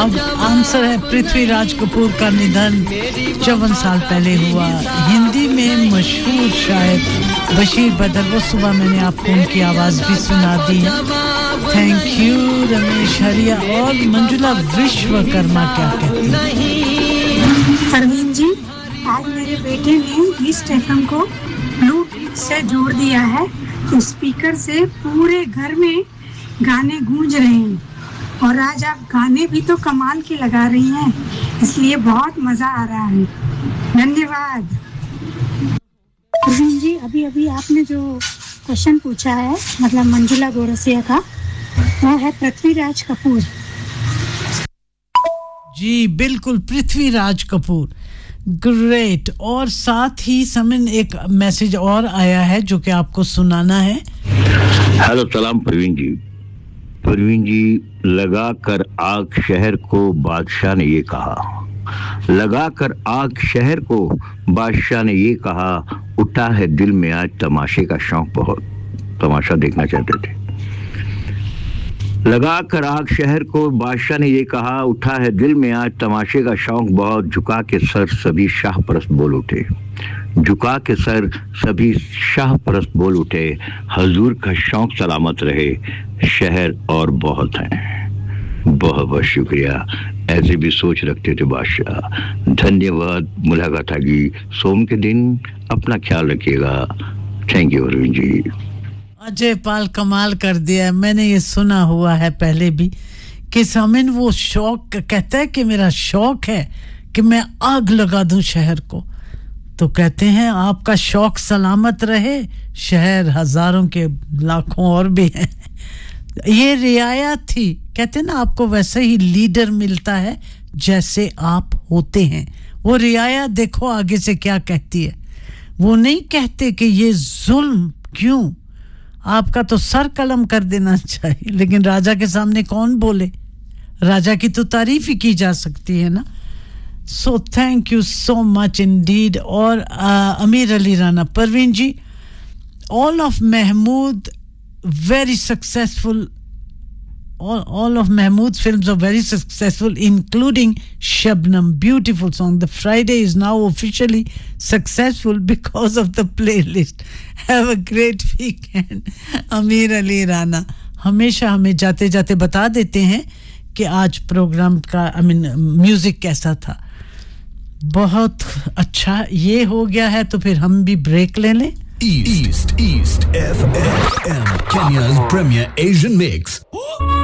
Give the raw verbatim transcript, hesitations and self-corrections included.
अब आंसर है पृथ्वीराज कपूर का निधन चौवन साल पहले हुआ। हिंदी में मशहूर शायर बशीर बदर, वो सुबह मैंने आपको उनकी आवाज भी सुना दी। थैंक यू रमेश हरिया। और मंजुला विश्वकर्मा क्या कहती हैं? परवीन जी, आज मेरे बेटे ने ईस्ट एफएम को ब्लूटूथ से जोड़ दिया है तो स्पीकर से पूरे घर में गाने गूंज रहे हैं। और आज आप गाने भी तो कमाल के लगा रही हैं, इसलिए बहुत मजा आ रहा है। धन्यवाद। परवीन जी, अभी अभी आपने जो क्वेश्चन पूछा है, मतलब मंजुला गोरसिया का, वो है पृथ्वीराज कपूर। जी बिल्कुल, पृथ्वीराज कपूर। ग्रेट। और साथ ही समन एक मैसेज और आया है जो कि आपको सुनाना है। हेलो, सलाम परवीन जी। परवीन जी, लगा कर आग शहर को बादशाह ने ये कहा, लगा कर आग शहर को बादशाह ने ये कहा, उठा है दिल में आज तमाशे का शौक बहुत, तमाशा देखना चाहते थे। लगा कर आग शहर को बादशाह ने ये कहा, उठा है दिल में आज तमाशे का शौक बहुत, झुका के सर सभी शाह परस्त बोल उठे, झुका के सर सभी शाह परस्त बोल उठे, हजूर का शौक सलामत रहे, शहर और बहुत हैं। बहुत बहुत शुक्रिया, ऐसे भी सोच रखते थे बादशाह। धन्यवाद। मुलाकात होगी सोम के दिन, अपना ख्याल रखिएगा। Thank you Arvind ji. अजय पाल कमाल कर दिया। मैंने ये सुना हुआ है पहले भी कि सामिन वो शौक कहता है कि मेरा शौक है कि मैं आग लगा दूं शहर को, तो कहते हैं आपका शौक सलामत रहे, शहर हजारों के लाखों और भी हैं। ये रियायत थी, कहते हैं ना आपको वैसे ही लीडर मिलता है जैसे आप होते हैं। वो रियायत देखो आगे से क्या कहती है। वो नहीं कहते कि ये जुल्म क्यों, आपका तो सर कलम कर देना चाहिए, लेकिन राजा के सामने कौन बोले, राजा की तो तारीफ ही की जा सकती है ना। So thank you so much Indeed. और uh, अमीर Ali Rana, Parveen ji, all of Mahmood very successful, all, all of Mahmood's films are very successful, including Shabnam, beautiful song. The Friday is now officially successful because of the playlist. Have a great weekend. अमीर अली राना हमेशा हमें जाते जाते बता देते हैं कि आज प्रोग्राम का आई मीन म्यूजिक कैसा था। बहुत अच्छा ये हो गया है, तो फिर हम भी ब्रेक ले लें। East East F M, Kenya's premier Asian mix.